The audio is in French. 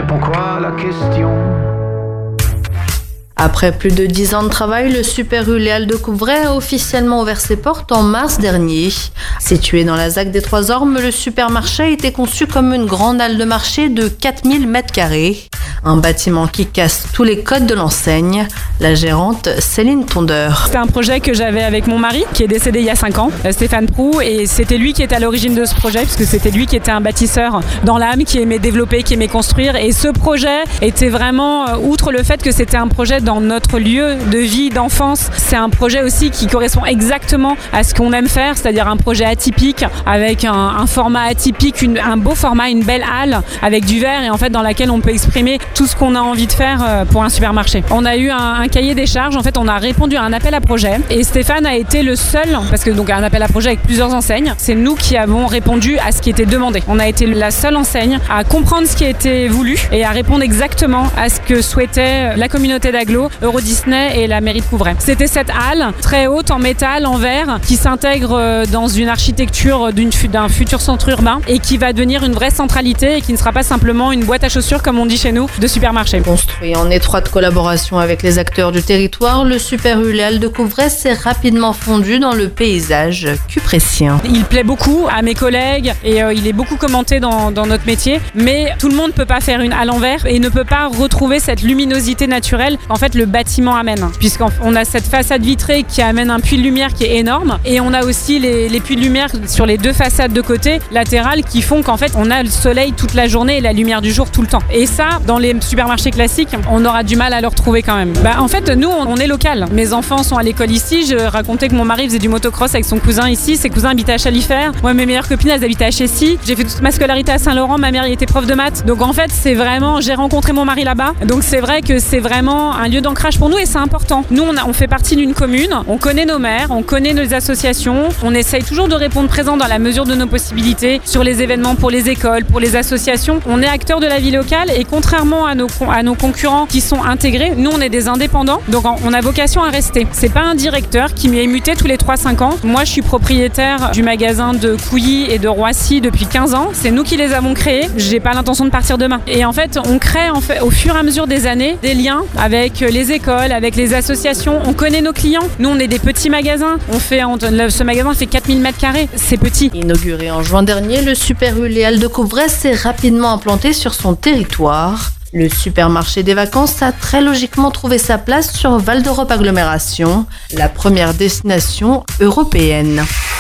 Pourquoi la question? Après plus de 10 ans de travail, le Super U Léal de Couvray a officiellement ouvert ses portes en mars dernier. Situé dans la ZAC des Trois Ormes, le supermarché a été conçu comme une grande halle de marché de 4000 m². Un bâtiment qui casse tous les codes de l'enseigne. La gérante Céline Tondeur. C'est un projet que j'avais avec mon mari qui est décédé il y a 5 ans, Stéphane Prou, et c'était lui qui était à l'origine de ce projet puisque c'était lui qui était un bâtisseur dans l'âme, qui aimait développer, qui aimait construire, et ce projet était vraiment, outre le fait que c'était un projet dans notre lieu de vie, d'enfance, c'est un projet aussi qui correspond exactement à ce qu'on aime faire, c'est-à-dire un projet atypique avec un format atypique, un beau format, une belle halle avec du verre et en fait dans laquelle on peut exprimer tout ce qu'on a envie de faire pour un supermarché. On a eu un cahier des charges, en fait on a répondu à un appel à projet et Stéphane a été le seul, parce que donc un appel à projet avec plusieurs enseignes, c'est nous qui avons répondu à ce qui était demandé. On a été la seule enseigne à comprendre ce qui était voulu et à répondre exactement à ce que souhaitait la communauté d'agglo, Euro Disney et la mairie de Couvray. C'était cette halle très haute en métal, en verre, qui s'intègre dans une architecture d'un futur centre urbain et qui va devenir une vraie centralité et qui ne sera pas simplement une boîte à chaussures comme on dit chez nous de supermarché. Construit en étroite collaboration avec les acteurs du territoire, le Super U Léal de Couvray s'est rapidement fondu dans le paysage cupressien. Il plaît beaucoup à mes collègues et il est beaucoup commenté dans notre métier, mais tout le monde ne peut pas faire une halle en verre et ne peut pas retrouver cette luminosité naturelle. En fait, le bâtiment amène, puisqu'on a cette façade vitrée qui amène un puits de lumière qui est énorme et on a aussi les puits de lumière sur les deux façades de côté latérales qui font qu'en fait on a le soleil toute la journée et la lumière du jour tout le temps. Et ça, dans les supermarchés classiques, on aura du mal à le retrouver quand même. En fait, nous, on est local. Mes enfants sont à l'école ici. Je racontais que mon mari faisait du motocross avec son cousin ici. Ses cousins habitaient à Chalifert. Moi, mes meilleures copines, elles habitaient à Chessy. J'ai fait toute ma scolarité à Saint-Laurent. Ma mère y était prof de maths. Donc en fait, c'est vraiment, j'ai rencontré mon mari là-bas. Donc c'est vrai que c'est vraiment un lieu d'ancrage pour nous et c'est important. Nous, on fait partie d'une commune. On connaît nos maires, on connaît nos associations. On essaye toujours de répondre présent dans la mesure de nos possibilités sur les événements pour les écoles, pour les associations. On est acteur de la vie locale et contrairement à nos concurrents qui sont intégrés, nous on est des indépendants, donc on a vocation à rester. C'est pas un directeur qui m'est muté tous les 3-5 ans. Moi je suis propriétaire du magasin de Couilly et de Roissy depuis 15 ans. C'est nous qui les avons créés. J'ai pas l'intention de partir demain. Et en fait, on crée au fur et à mesure des années des liens avec les écoles, avec les associations. On connaît nos clients. Nous on est des petits magasins. Ce magasin fait 4000 m². C'est petit. Inauguré en juin dernier, le Super U Léal de Couvray s'est rapidement implanté sur son territoire. Le supermarché des vacances a très logiquement trouvé sa place sur Val d'Europe Agglomération, la première destination européenne.